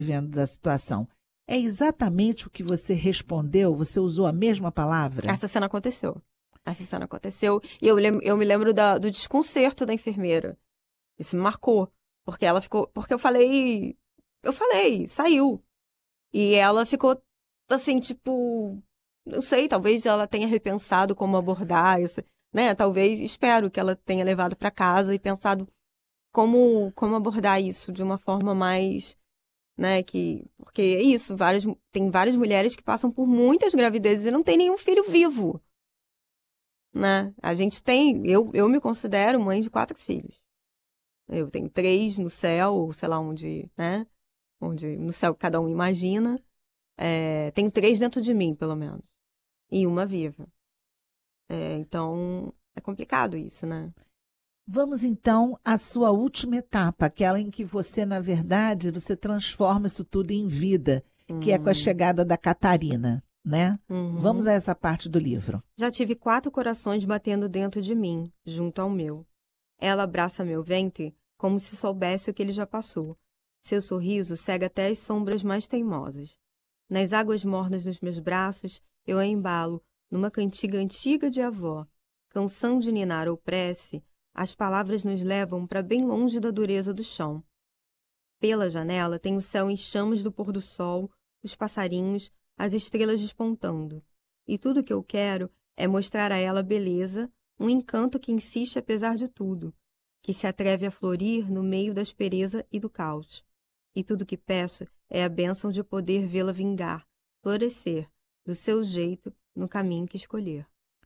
vivendo da situação. É exatamente o que você respondeu? Você usou a mesma palavra? Essa cena aconteceu. E eu me lembro do desconcerto da enfermeira. Isso me marcou. Porque ela ficou. Porque eu falei, saiu. E ela ficou assim, tipo. Não sei, talvez ela tenha repensado como abordar isso, né? Talvez, espero que ela tenha levado para casa e pensado como abordar isso de uma forma mais, né? Porque é isso, tem várias mulheres que passam por muitas gravidezes e não tem nenhum filho vivo, né? A gente tem, eu me considero mãe de 4 filhos. Eu tenho 3 no céu, ou sei lá onde, né? Onde no céu cada um imagina. Tenho 3 dentro de mim, pelo menos. E uma viva. Então, é complicado isso, né? Vamos então à sua última etapa, aquela em que você, na verdade, você transforma isso tudo em vida, que é com a chegada da Catarina, né? Vamos a essa parte do livro. Já tive 4 corações batendo dentro de mim, junto ao meu. Ela abraça meu ventre como se soubesse o que ele já passou. Seu sorriso cega até as sombras mais teimosas. Nas águas mornas dos meus braços, eu a embalo numa cantiga antiga de avó. Canção de ninar ou prece, as palavras nos levam para bem longe da dureza do chão. Pela janela tem o céu em chamas do pôr do sol, os passarinhos, as estrelas despontando. E tudo que eu quero é mostrar a ela beleza, um encanto que insiste apesar de tudo, que se atreve a florir no meio da aspereza e do caos. E tudo que peço é a bênção de poder vê-la vingar, florescer, do seu jeito, no caminho que escolher.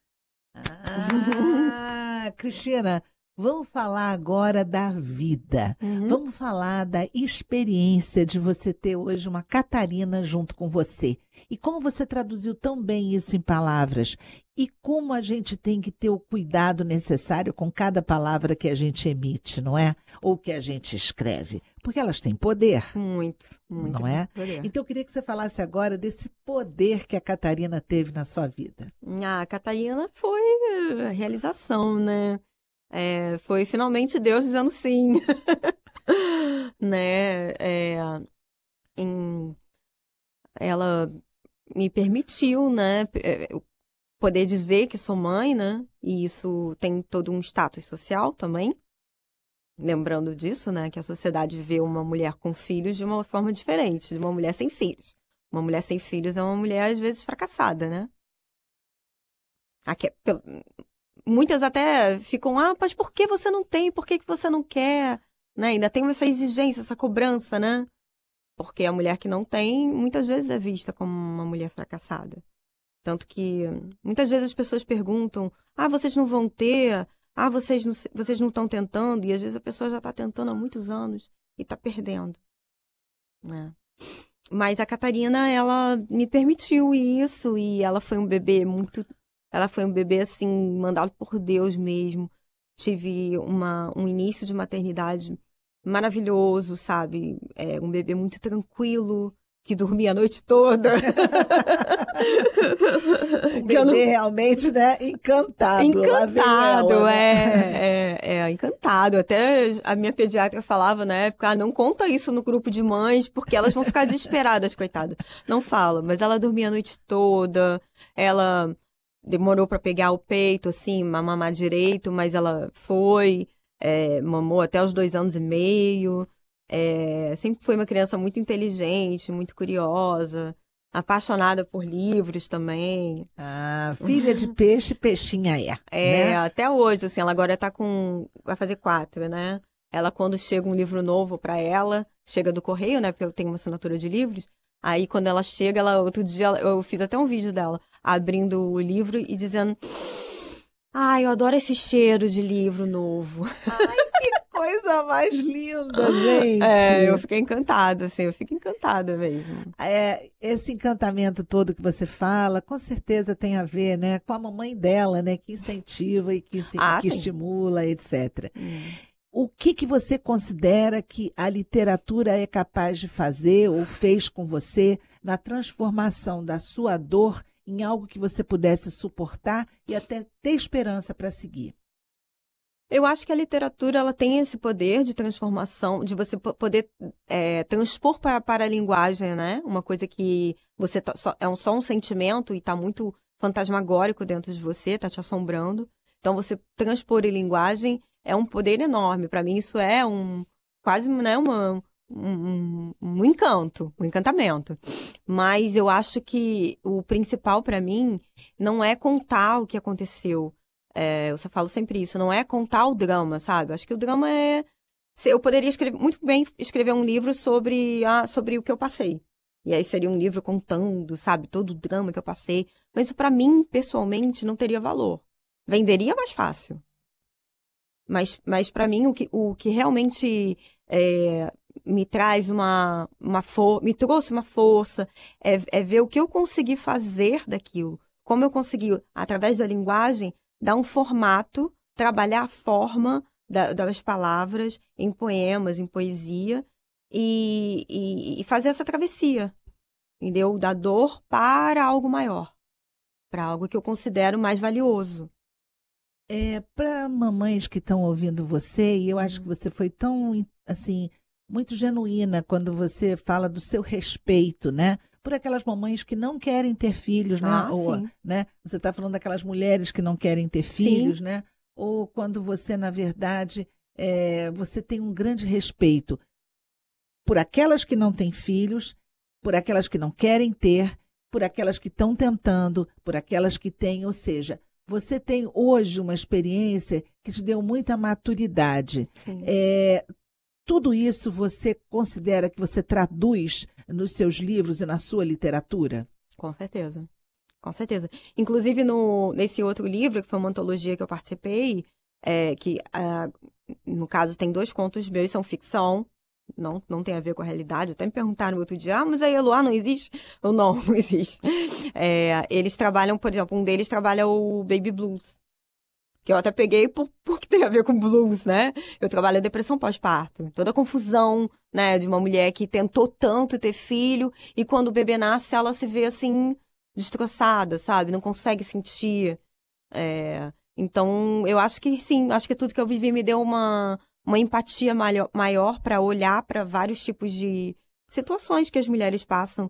Cristina, vamos falar agora da vida. Vamos falar da experiência de você ter hoje uma Catarina junto com você. E como você traduziu tão bem isso em palavras. E como a gente tem que ter o cuidado necessário com cada palavra que a gente emite, não é? Ou que a gente escreve. Porque elas têm poder. Muito não é? Poder. Então eu queria que você falasse agora desse poder que a Catarina teve na sua vida. A Catarina foi a realização, né? Foi finalmente Deus dizendo sim. Né? Ela me permitiu, né? Poder dizer que sou mãe, né? E isso tem todo um status social também. Lembrando disso, né? Que a sociedade vê uma mulher com filhos de uma forma diferente de uma mulher sem filhos. Uma mulher sem filhos é uma mulher, às vezes, fracassada, né? Muitas até ficam, mas por que você não tem? Por que você não quer? Né? Ainda tem essa exigência, essa cobrança, né? Porque a mulher que não tem, muitas vezes é vista como uma mulher fracassada. Tanto que muitas vezes as pessoas perguntam, vocês não vão ter? Vocês não estão tentando? E às vezes a pessoa já está tentando há muitos anos e está perdendo. Né? Mas a Catarina, ela me permitiu isso e ela foi um bebê assim, mandado por Deus mesmo. Tive um início de maternidade maravilhoso, sabe? Um bebê muito tranquilo, que dormia a noite toda. Um bebê realmente, né? Encantado. Encantado, ela, né? Encantado. Até a minha pediatra falava na época, não conta isso no grupo de mães, porque elas vão ficar desesperadas, coitada. Não fala, mas ela dormia a noite toda, ela demorou para pegar o peito, assim, mamar direito, mas ela mamou até os 2 anos e meio. Sempre foi uma criança muito inteligente, muito curiosa, apaixonada por livros também. Filha de peixe, peixinha né? Até hoje, assim, ela agora vai fazer 4, né? Ela, quando chega um livro novo para ela, chega do correio, né? Porque eu tenho uma assinatura de livros. Aí, quando ela chega, outro dia, eu fiz até um vídeo dela, abrindo o livro e dizendo... eu adoro esse cheiro de livro novo. Que coisa mais linda, gente! Eu fiquei encantada, assim, eu fico encantada mesmo. Esse encantamento todo que você fala, com certeza tem a ver, né, com a mamãe dela, né, que incentiva e que estimula, etc. O que você considera que a literatura é capaz de fazer ou fez com você na transformação da sua dor em algo que você pudesse suportar e até ter esperança para seguir? Eu acho que a literatura ela tem esse poder de transformação, de você poder transpor para a linguagem, né? Uma coisa que você só um sentimento e está muito fantasmagórico dentro de você, está te assombrando. Então, você transpor em linguagem é um poder enorme. Para mim, isso é quase, né, um encanto, um encantamento. Mas eu acho que o principal para mim não é contar o que aconteceu. Eu só falo sempre isso, não é contar o drama, sabe? Acho que o drama é... Eu poderia muito bem escrever um livro sobre o que eu passei. E aí seria um livro contando, sabe, todo o drama que eu passei. Mas isso, pra mim, pessoalmente, não teria valor. Venderia mais fácil. Mas para mim, o que realmente me traz me trouxe uma força é ver o que eu consegui fazer daquilo. Como eu consegui, através da linguagem, dar um formato, trabalhar a forma das palavras em poemas, em poesia, e fazer essa travessia, entendeu? Da dor para algo maior, para algo que eu considero mais valioso. Para mamães que estão ouvindo você, e eu acho que você foi tão, assim, muito genuína quando você fala do seu respeito, né? Por aquelas mamães que não querem ter filhos, né? Sim. Né? Você está falando daquelas mulheres que não querem ter filhos, né? Ou quando você, na verdade, você tem um grande respeito por aquelas que não têm filhos, por aquelas que não querem ter, por aquelas que estão tentando, por aquelas que têm, ou seja, você tem hoje uma experiência que te deu muita maturidade. Sim. Tudo isso você considera que você traduz nos seus livros e na sua literatura? Com certeza. Com certeza. Inclusive, nesse outro livro, que foi uma antologia que eu participei, no caso, tem 2 contos meus, são ficção, não tem a ver com a realidade. Até me perguntaram outro dia, mas aí a Eloá não existe? Eu, não existe. Eles trabalham, por exemplo, um deles trabalha o Baby Blues, que eu até peguei porque tem a ver com blues, né? Eu trabalho a depressão pós-parto. Toda a confusão, né, de uma mulher que tentou tanto ter filho e quando o bebê nasce, ela se vê, assim, destroçada, sabe? Não consegue sentir. Então, eu acho que sim, acho que tudo que eu vivi me deu uma empatia maior para olhar para vários tipos de situações que as mulheres passam.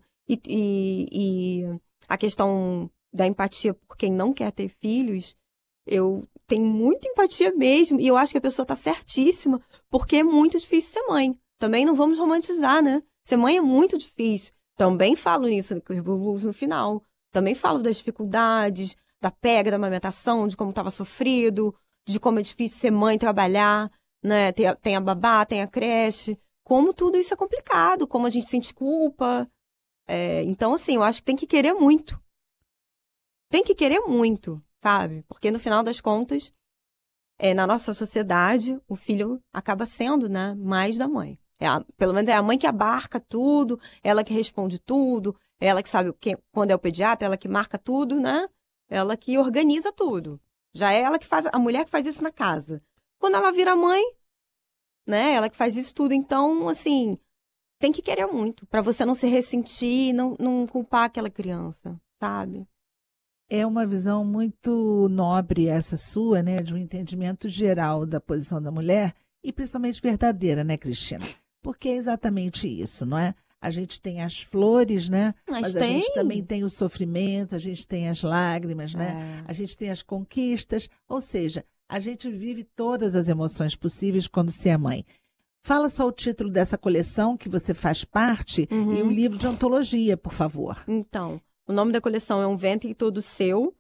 E a questão da empatia por quem não quer ter filhos, eu tenho muita empatia mesmo, e eu acho que a pessoa está certíssima, porque é muito difícil ser mãe. Também não vamos romantizar, né? Ser mãe é muito difícil. Também falo nisso no final. Também falo das dificuldades, da pega, da amamentação, de como estava sofrido, de como é difícil ser mãe, trabalhar, né? Tem a babá, tem a creche. Como tudo isso é complicado, como a gente sente culpa. Então, assim, eu acho que tem que querer muito. Tem que querer muito, sabe? Porque no final das contas, na nossa sociedade, o filho acaba sendo, né, mais da mãe. Pelo menos é a mãe que abarca tudo, ela que responde tudo, ela que sabe quando é o pediatra, ela que marca tudo, né? Ela que organiza tudo. Já é ela que faz, a mulher que faz isso na casa. Quando ela vira mãe, né, ela que faz isso tudo. Então, assim, tem que querer muito, para você não se ressentir, não culpar aquela criança, sabe? É uma visão muito nobre essa sua, né, de um entendimento geral da posição da mulher e principalmente verdadeira, né, Cristina? Porque é exatamente isso, não é? A gente tem as flores, né? Mas a gente também tem o sofrimento, a gente tem as lágrimas, né? A gente tem as conquistas, ou seja, a gente vive todas as emoções possíveis quando se é mãe. Fala só o título dessa coleção que você faz parte e o livro de antologia, por favor. Então, o nome da coleção é Um Ventre Todo Seu.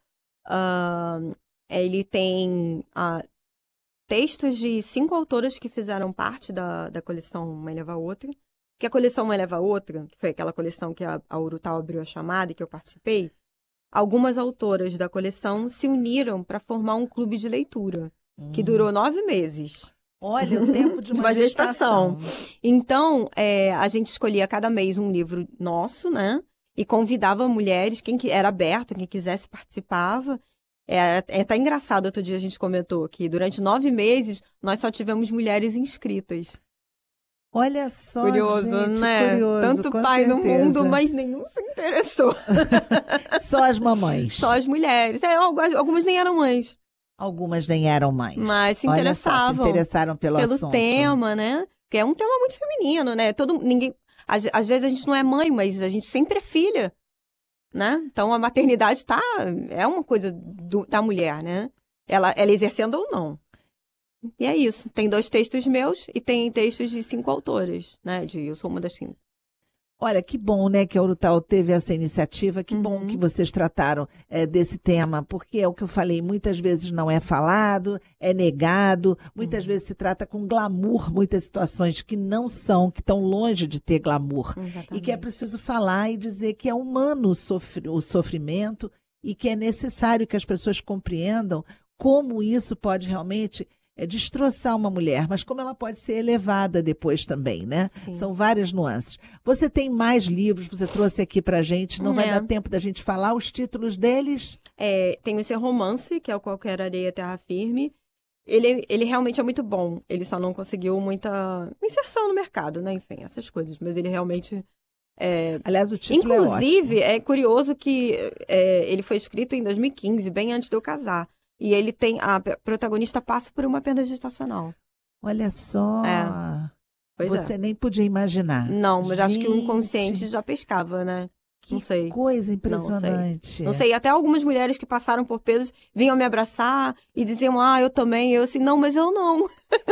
Ele tem textos de 5 autoras que fizeram parte da coleção Uma Leva a Outra. Que a coleção Uma Leva a Outra, que foi aquela coleção que a Urutau abriu a chamada e que eu participei, algumas autoras da coleção se uniram para formar um clube de leitura, que durou 9 meses. Olha, o tempo de uma gestação. Então, a gente escolhia cada mês um livro nosso, né? E convidava mulheres, quem era aberto, quem quisesse participava. É até engraçado, outro dia a gente comentou que durante 9 meses nós só tivemos mulheres inscritas. Olha só, curioso, gente, né? Curioso, tanto pai certeza. no mundo, mas nenhum se interessou. Só as mamães. Só as mulheres. Algumas nem eram mães. Algumas nem eram mães. Mas se Olha interessavam. só, se interessaram pelo assunto. Tema, né? Porque é um tema muito feminino, né? Às vezes a gente não é mãe, mas a gente sempre é filha, né? Então a maternidade é uma coisa da mulher, né? Ela exercendo ou não. E é isso. Tem 2 textos meus e tem textos de 5 autoras, né? Eu sou uma das 5. Olha, que bom, né, que a Urutau teve essa iniciativa, que bom que vocês trataram desse tema, porque é o que eu falei, muitas vezes não é falado, é negado, muitas vezes se trata com glamour, muitas situações que não são, que estão longe de ter glamour. Exatamente. E que é preciso falar e dizer que é humano o sofrimento e que é necessário que as pessoas compreendam como isso pode realmente destroçar uma mulher, mas como ela pode ser elevada depois também, né? Sim. São várias nuances. Você tem mais livros, você trouxe aqui pra gente, não vai dar tempo da gente falar os títulos deles? Tem o seu romance, que é o Qualquer Areia Terra Firme. Ele realmente é muito bom, ele só não conseguiu muita inserção no mercado, né? Enfim, essas coisas, mas ele realmente... Aliás, o título Inclusive, é curioso que ele foi escrito em 2015, bem antes de eu casar. E a protagonista passa por uma perda gestacional. Olha só. Pois Você nem podia imaginar. Não, mas acho que o inconsciente já pescava, né? Não sei. Coisa impressionante. Não sei. Até algumas mulheres que passaram por perdas vinham me abraçar e diziam, eu também. Eu assim, não, mas eu não.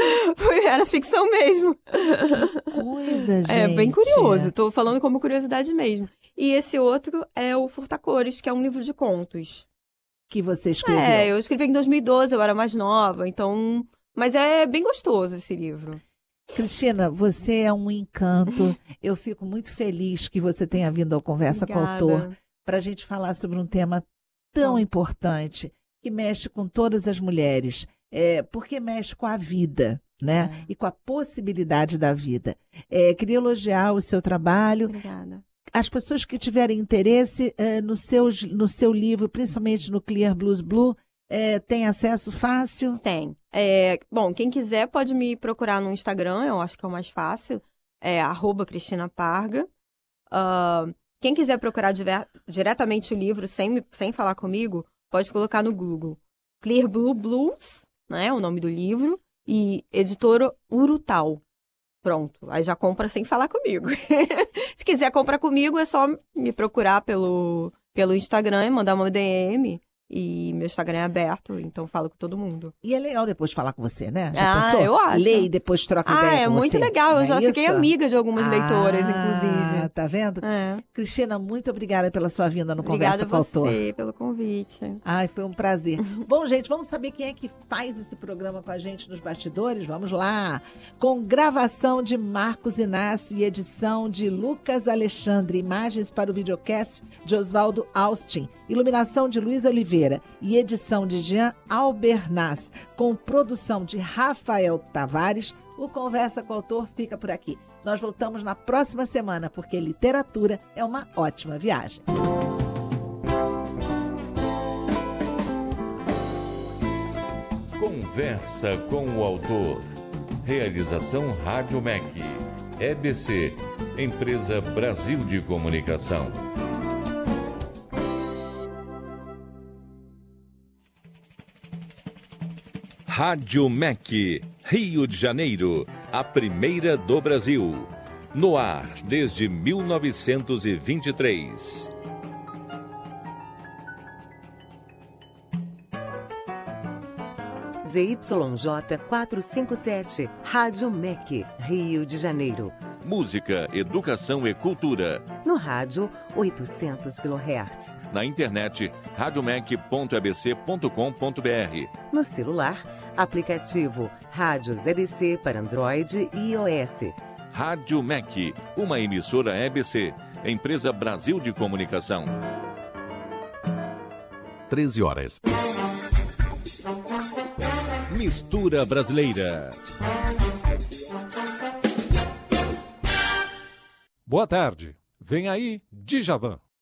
Era ficção mesmo. Que coisa, gente. É bem curioso. Tô falando como curiosidade mesmo. E esse outro é o Furtacores, que é um livro de contos. Que você escreveu. Eu escrevi em 2012, eu era mais nova, então... Mas é bem gostoso esse livro. Cristina, você é um encanto. Eu fico muito feliz que você tenha vindo ao Conversa com o Autor para a gente falar sobre um tema tão importante, que mexe com todas as mulheres, porque mexe com a vida, né? E com a possibilidade da vida. Queria elogiar o seu trabalho. Obrigada. As pessoas que tiverem interesse no seu livro, principalmente no Clear Blues Blue, tem acesso fácil? Tem. Bom, quem quiser pode me procurar no Instagram, eu acho que é o mais fácil, @CristinaParga. Quem quiser procurar diretamente o livro sem falar comigo, pode colocar no Google Clear Blue Blues, né, o nome do livro, e editora Urutau. Pronto, aí já compra sem falar comigo. Se quiser comprar comigo, é só me procurar pelo Instagram e mandar uma DM. E meu Instagram é aberto, então falo com todo mundo. E é legal depois falar com você, né? Já pensou? Eu acho. Lê e depois troca ideia com você. É muito legal. Eu já fiquei amiga de algumas leitoras, inclusive. Tá vendo? Cristina, muito obrigada pela sua vinda no Conversa com o Autor. Obrigada a você pelo convite. Foi um prazer. Bom, gente, vamos saber quem é que faz esse programa com a gente nos bastidores? Vamos lá. Com gravação de Marcos Inácio e edição de Lucas Alexandre, imagens para o videocast de Oswaldo Austin, iluminação de Luiz Oliveira e edição de Jean Albernaz, com produção de Rafael Tavares, o Conversa com o Autor fica por aqui. Nós voltamos na próxima semana, porque literatura é uma ótima viagem. Conversa com o Autor. Realização Rádio MEC. EBC, Empresa Brasil de Comunicação. Rádio MEC, Rio de Janeiro, a primeira do Brasil. No ar desde 1923. ZYJ 457, Rádio MEC, Rio de Janeiro. Música, educação e cultura. No rádio, 800 kHz. Na internet, radiomec.abc.com.br. No celular, aplicativo Rádios EBC para Android e iOS. Rádio MEC, uma emissora EBC, Empresa Brasil de Comunicação. 13 horas. Mistura Brasileira. Boa tarde. Vem aí, Djavan.